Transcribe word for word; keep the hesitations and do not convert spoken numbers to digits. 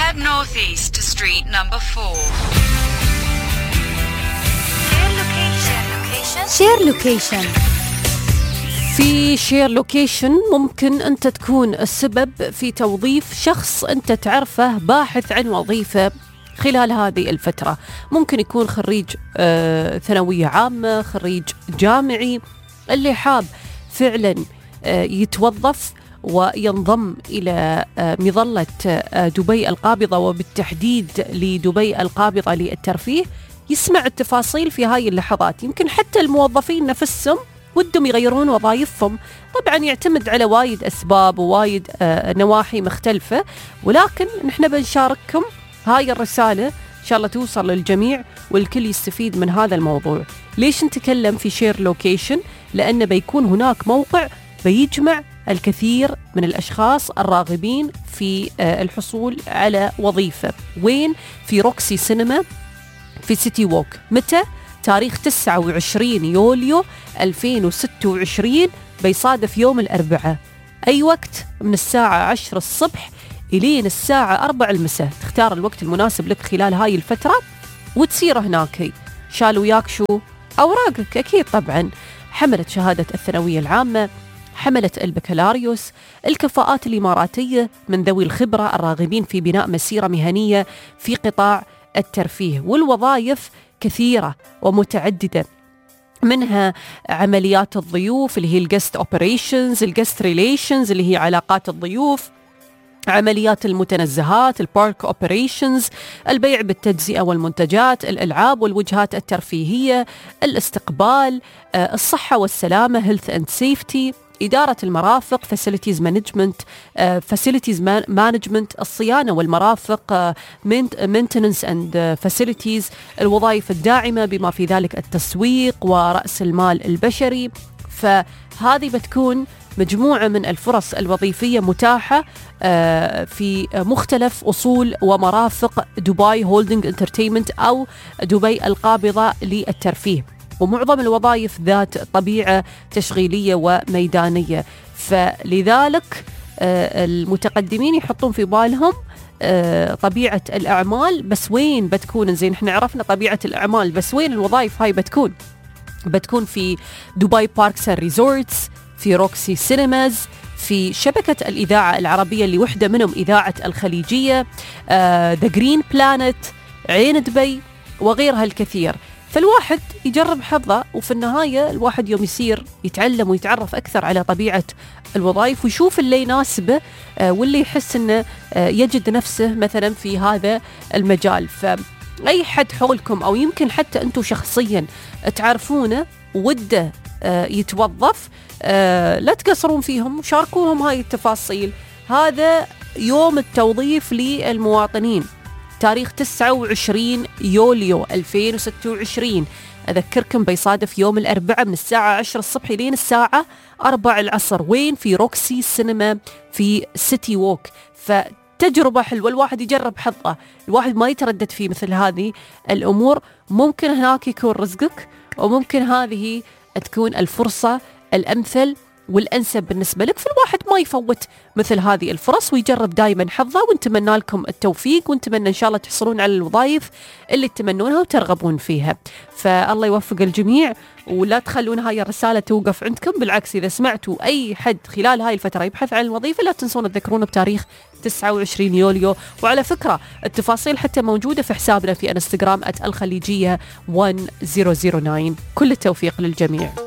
Head northeast to street number four. شير لوكيشن. في شير لوكيشن ممكن أنت تكون السبب في توظيف شخص أنت تعرفه باحث عن وظيفة خلال هذه الفترة. ممكن يكون خريج آه ثانوية عامة، خريج جامعي، اللي حاب فعلا آه يتوظف وينضم إلى آه مظلة آه دبي القابضة، وبالتحديد لدبي القابضة للترفيه. يسمع التفاصيل في هاي اللحظات. يمكن حتى الموظفين نفسهم ودهم يغيرون وظائفهم، طبعا يعتمد على وايد أسباب ووايد آه نواحي مختلفة، ولكن نحن بنشارككم هاي الرسالة إن شاء الله توصل للجميع والكل يستفيد من هذا الموضوع. ليش نتكلم في شير لوكيشن؟ لأنه بيكون هناك موقع بيجمع الكثير من الأشخاص الراغبين في آه الحصول على وظيفة. وين؟ في روكسي سينما في سيتي ووك. متى؟ تاريخ تسعة وعشرين يوليو ألفين وستة وعشرين، بيصادف يوم الأربعاء. أي وقت من الساعة عشرة الصبح إلين الساعة أربعة المساء. تختار الوقت المناسب لك خلال هاي الفترة وتسير هناك. شال وياك شو؟ أوراقك أكيد طبعا، حملت شهادة الثانوية العامة، حملت البكالوريوس، الكفاءات الإماراتية من ذوي الخبرة الراغبين في بناء مسيرة مهنية في قطاع الترفيه. والوظائف كثيرة ومتعددة، منها عمليات الضيوف اللي هي الجست اوبريشنز، الجست ريليشنز اللي هي علاقات الضيوف، عمليات المتنزهات البارك اوبريشنز، البيع بالتجزئة والمنتجات، الألعاب والوجهات الترفيهية، الاستقبال، الصحة والسلامة health and safety، إدارة المرافق facilities management uh, facilities man- management، الصيانة والمرافق uh, maintenance and uh, facilities، الوظائف الداعمة بما في ذلك التسويق ورأس المال البشري. فهذه بتكون مجموعة من الفرص الوظيفية متاحة uh, في مختلف أصول ومرافق دبي هولدنج انترتينمنت أو دبي القابضة للترفيه. ومعظم الوظائف ذات طبيعة تشغيلية وميدانية، فلذلك المتقدمين يحطون في بالهم طبيعة الأعمال. بس وين بتكون؟ زين احنا عرفنا طبيعة الأعمال، بس وين الوظائف هاي بتكون؟ بتكون في دبي باركس اند ريزورتس، في روكسي سينماز، في شبكة الإذاعة العربية اللي وحدة منهم إذاعة الخليجية، ذا جرين بلانت، عين دبي، وغيرها الكثير. فالواحد يجرب حظه، وفي النهاية الواحد يوم يصير يتعلم ويتعرف أكثر على طبيعة الوظائف ويشوف اللي يناسبه واللي يحس أنه يجد نفسه مثلا في هذا المجال. فأي حد حولكم أو يمكن حتى أنتم شخصيا تعرفونه وده يتوظف، لا تقصرون فيهم، شاركوهم هاي التفاصيل. هذا يوم التوظيف للمواطنين، تاريخ تسعة وعشرين يوليو ألفين وستة وعشرين. أذكركم بيصادف يوم الأربعاء من الساعة عشرة الصبح لين الساعة أربعة العصر. وين؟ في روكسي سينما في سيتي ووك. فتجربة حلوة، الواحد يجرب حظه، الواحد ما يتردد في مثل هذه الأمور. ممكن هناك يكون رزقك، وممكن هذه تكون الفرصة الأمثل والأنسب بالنسبة لك. فالواحد ما يفوت مثل هذه الفرص ويجرب دائما حظه. ونتمنى لكم التوفيق، ونتمنى إن شاء الله تحصلون على الوظائف اللي تتمنونها وترغبون فيها. فالله يوفق الجميع، ولا تخلون هاي الرسالة توقف عندكم. بالعكس، إذا سمعتوا أي حد خلال هاي الفترة يبحث عن الوظيفة، لا تنسون تذكرون بتاريخ تسعة وعشرين يوليو. وعلى فكرة التفاصيل حتى موجودة في حسابنا في انستغرام آت الخليجية واحد مية تسعة. كل التوفيق للجميع.